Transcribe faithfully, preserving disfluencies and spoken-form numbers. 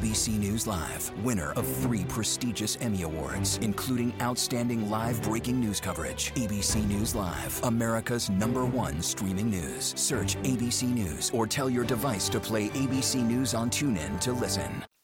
B C News Live, winner of three prestigious Emmy Awards, including Outstanding Live Breaking News Coverage. A B C News Live, America's number one streaming news. Search A B C News or tell your device to play A B C News on TuneIn to listen.